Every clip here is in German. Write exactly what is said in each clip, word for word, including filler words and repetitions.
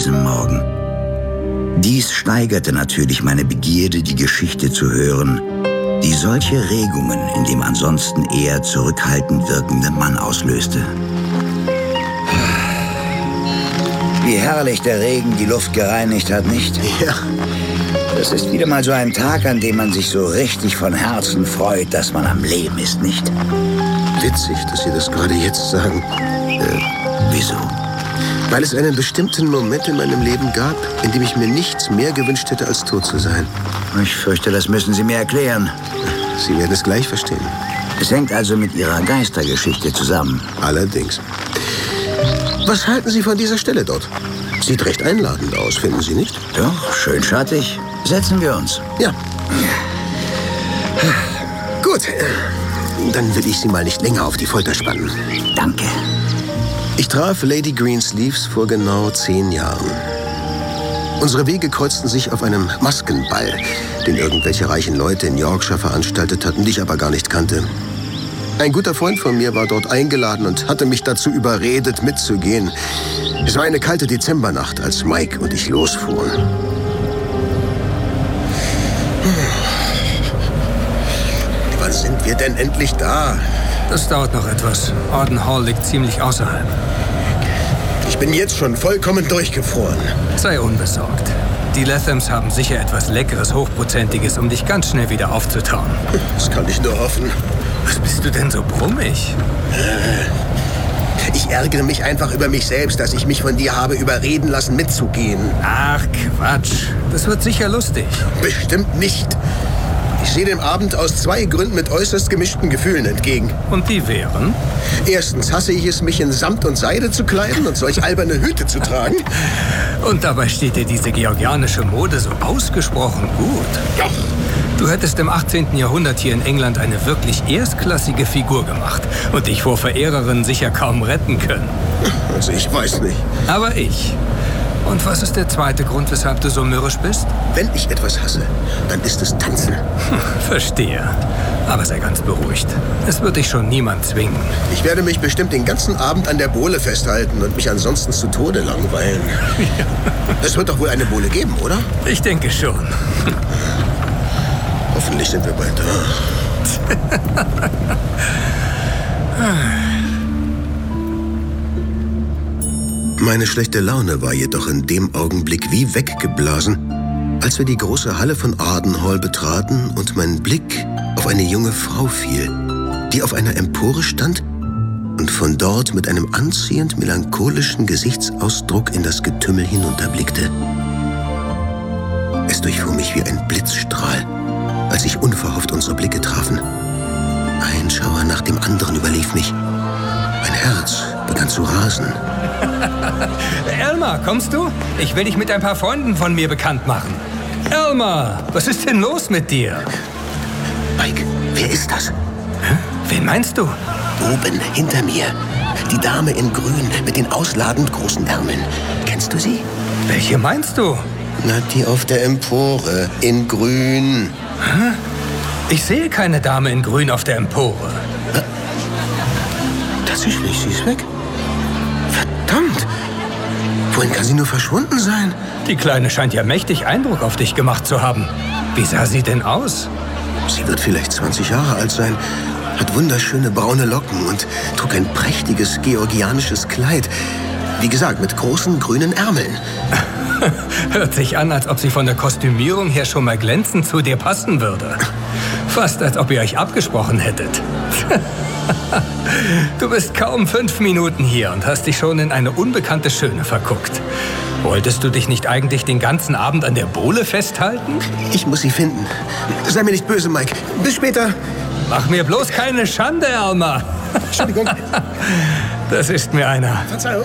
diesem Morgen. Dies steigerte natürlich meine Begierde, die Geschichte zu hören, die solche Regungen in dem ansonsten eher zurückhaltend wirkenden Mann auslöste. Wie herrlich der Regen die Luft gereinigt hat, nicht? Ja. Das ist wieder mal so ein Tag, an dem man sich so richtig von Herzen freut, dass man am Leben ist, nicht? Witzig, dass Sie das gerade jetzt sagen. Äh, wieso? Weil es einen bestimmten Moment in meinem Leben gab, in dem ich mir nichts mehr gewünscht hätte, als tot zu sein. Ich fürchte, das müssen Sie mir erklären. Sie werden es gleich verstehen. Es hängt also mit Ihrer Geistergeschichte zusammen. Allerdings. Was halten Sie von dieser Stelle dort? Sieht recht einladend aus, finden Sie nicht? Doch, schön schattig. Setzen wir uns. Ja. Gut. Dann will ich Sie mal nicht länger auf die Folter spannen. Danke. Ich traf Lady Greensleeves vor genau zehn Jahren. Unsere Wege kreuzten sich auf einem Maskenball, den irgendwelche reichen Leute in Yorkshire veranstaltet hatten, die ich aber gar nicht kannte. Ein guter Freund von mir war dort eingeladen und hatte mich dazu überredet, mitzugehen. Es war eine kalte Dezembernacht, als Mike und ich losfuhren. Wann sind wir denn endlich da? Das dauert noch etwas. Arden Hall liegt ziemlich außerhalb. Ich bin jetzt schon vollkommen durchgefroren. Sei unbesorgt. Die Lathams haben sicher etwas Leckeres, Hochprozentiges, um dich ganz schnell wieder aufzutauen. Das kann ich nur hoffen. Was bist du denn so brummig? Ich ärgere mich einfach über mich selbst, dass ich mich von dir habe überreden lassen, mitzugehen. Ach, Quatsch. Das wird sicher lustig. Bestimmt nicht. Ich sehe dem Abend aus zwei Gründen mit äußerst gemischten Gefühlen entgegen. Und die wären? Erstens hasse ich es, mich in Samt und Seide zu kleiden und solch alberne Hüte zu tragen. Und dabei steht dir diese georgianische Mode so ausgesprochen gut. Ja. Du hättest im achtzehnten Jahrhundert hier in England eine wirklich erstklassige Figur gemacht und dich vor Verehrerinnen sicher kaum retten können. Also ich weiß nicht. Aber ich. Und was ist der zweite Grund, weshalb du so mürrisch bist? Wenn ich etwas hasse, dann ist es Tanzen. Hm, verstehe. Aber sei ganz beruhigt. Es wird dich schon niemand zwingen. Ich werde mich bestimmt den ganzen Abend an der Bohle festhalten und mich ansonsten zu Tode langweilen. Ja. Es wird doch wohl eine Bohle geben, oder? Ich denke schon. Hoffentlich sind wir bald da. Meine schlechte Laune war jedoch in dem Augenblick wie weggeblasen, als wir die große Halle von Arden Hall betraten und mein Blick auf eine junge Frau fiel, die auf einer Empore stand und von dort mit einem anziehend melancholischen Gesichtsausdruck in das Getümmel hinunterblickte. Es durchfuhr mich wie ein Blitzstrahl, als sich unverhofft unsere Blicke trafen. Ein Schauer nach dem anderen überlief mich. Mein Herz begann zu rasen. Elmar, kommst du? Ich will dich mit ein paar Freunden von mir bekannt machen. Elmar, was ist denn los mit dir? Mike, wer ist das? Hä? Wen meinst du? Oben, hinter mir. Die Dame in Grün mit den ausladend großen Ärmeln. Kennst du sie? Welche meinst du? Na, die auf der Empore, in Grün. Hä? Ich sehe keine Dame in Grün auf der Empore. Äh, tatsächlich, sie ist weg. Verdammt! Wohin kann sie nur verschwunden sein? Die Kleine scheint ja mächtig Eindruck auf dich gemacht zu haben. Wie sah sie denn aus? Sie wird vielleicht zwanzig Jahre alt sein, hat wunderschöne braune Locken und trug ein prächtiges georgianisches Kleid. Wie gesagt, mit großen grünen Ärmeln. Hört sich an, als ob sie von der Kostümierung her schon mal glänzend zu dir passen würde. Fast, als ob ihr euch abgesprochen hättet. Du bist kaum fünf Minuten hier und hast dich schon in eine unbekannte Schöne verguckt. Wolltest du dich nicht eigentlich den ganzen Abend an der Bohle festhalten? Ich muss sie finden. Sei mir nicht böse, Mike. Bis später. Mach mir bloß keine Schande, Elmar. Entschuldigung. Das ist mir einer. Verzeihung.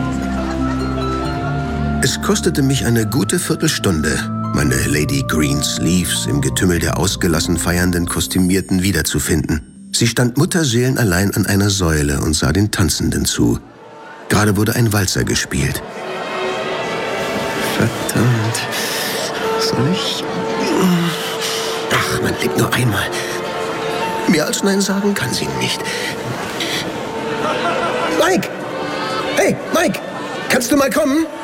Es kostete mich eine gute Viertelstunde, meine Lady Greensleeves im Getümmel der ausgelassen feiernden Kostümierten wiederzufinden. Sie stand mutterseelenallein an einer Säule und sah den Tanzenden zu. Gerade wurde ein Walzer gespielt. Verdammt. Soll ich? Ach, man lebt nur einmal. Mehr als Nein sagen kann sie nicht. Mike! Hey, Mike! Kannst du mal kommen?